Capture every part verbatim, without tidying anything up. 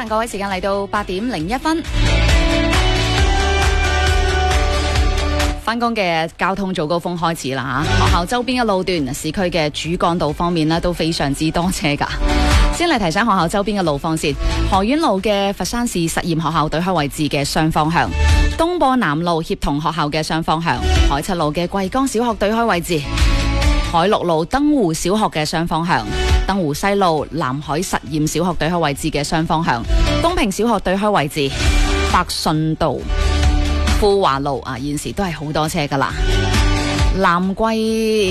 晨各位，時間嚟到八點零一分。返工嘅交通早高峰開始啦吓，學校周邊嘅路段、市區嘅主幹道方面呢都非常之多車噶。先嚟提醒學校周邊嘅路況先。河苑路嘅佛山市實驗學校對開位置嘅雙方向，東坡南路協同學校嘅雙方向，海七路嘅桂江小學對開位置，海陸路燈湖小學嘅雙方向，燈湖西路南海實驗小學對開位置嘅雙方向，東平小學對開位置，百順道富華路啊，現時都係好多車噶啦。南桂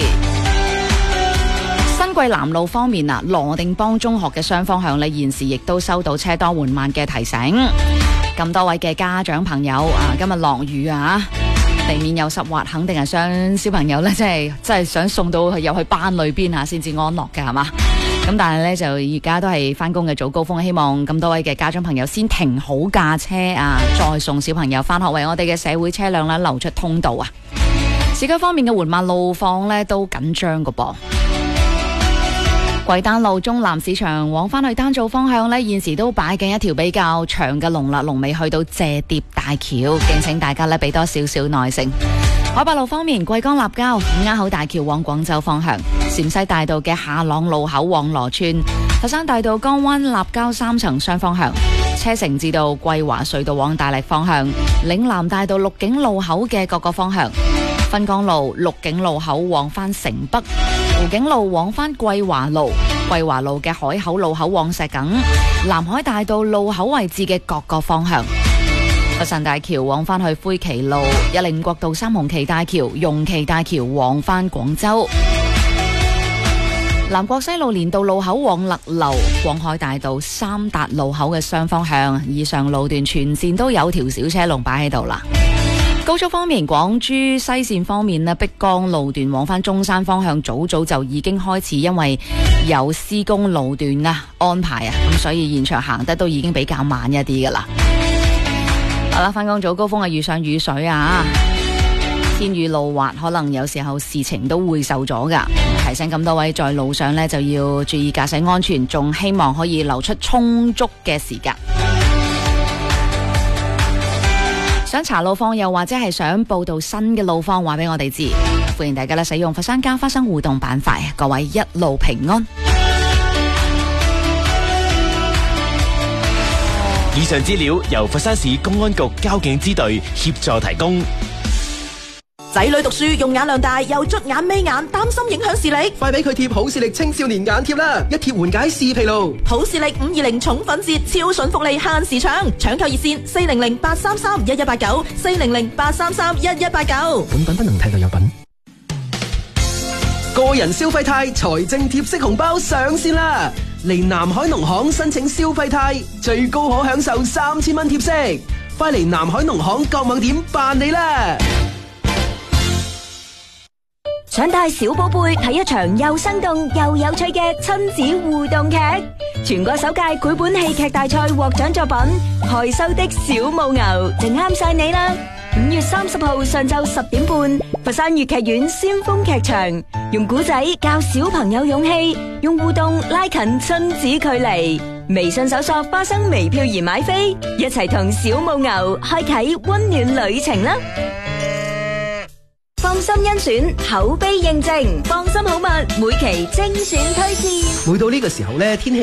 新桂南路方面啊，羅定邦中學嘅雙方向呢，現時亦都收到車多緩慢嘅提醒。咁多位嘅家長朋友啊，今日落雨啊，地面有濕滑，肯定係想小朋友呢，即係即係想送到入去班裏邊啊，先至安樂嘅係嘛。咁但係呢，就而家都係翻工嘅早高峰，希望咁多位嘅家長朋友先停好架車啊，再送小朋友翻學，為我哋嘅社會車輛呢留出通道啊。市區方面嘅緩慢路況呢都緊張噶噃。桂丹路中南市場往返去丹灶方向呢，現時都擺緊一條比較長嘅龍啦，龍尾去到謝疊大橋，敬請大家呢俾多少少耐性。海八路方面，桂江立交五鴉口大橋往廣州方向，陝西大道嘅下朗路口往羅村，佛山大道江灣立交三層雙方向，車城至到桂華隧道往大瀝方向，嶺南大道鹿景路口嘅各個方向，汾江路鹿景路口往返城北，湖景路往返桂華路，桂華路嘅海口路口往石碣，南海大道路口位置嘅各個方向，佛山大橋往返去灰旗路，一零五國道三紅旗大橋、容旗大橋往返廣州，南國西路連道路口往勒流，廣海大道三達路口嘅雙方向，以上路段全線都有條小車龍擺喺度啦。高速方面，廣珠西線方面呢，碧江路段往返中山方向早早就已經開始，因為有施工路段啊安排啊，咁所以現場行得都已經比較慢一啲噶啦。好啦，返工早高峰啊，遇上雨水啊，天雨路滑，可能有時候事情都會受阻噶。提醒咁多位在路上呢，就要注意駕駛安全，仲希望可以留出充足嘅時間。想查路況又或者係想報道新嘅路況，話俾我哋知，歡迎大家咧使用佛山交發生互動板塊，各位一路平安。 以上資料由佛山市公安局交警支隊協助提供。 仔女讀書用眼量大，又捽眼眯眼，擔心影響視力， 快俾佢貼好視力青少年眼貼啦！一貼緩解視疲勞。 好視力五二零寵粉節超筍福利限時搶，搶購熱線四零零八三三一一八九，四零零八三三一一八九。 本品不能替代有品。個人消費貸財政貼息紅包上線啦！嚟南海農行申請消費貸，最高可享受三千蚊貼息。快嚟南海農行各網點辦理啦！ 想帶小寶貝睇一場又生動又有趣嘅親子互動劇，全國首屆繪本戲劇大賽獲獎作品《害羞的小母牛》就啱晒你啦！五月三十號上晝十點半，佛山粵劇院先鋒劇場，用古仔教小朋友勇氣，用互動拉近親子距離。微信搜索花生微票而買飛，一齊同小母牛開啟溫暖旅程啦！放心甄選，口碑認證，放心好物，每期精選推薦。 每到呢個時候呢，天氣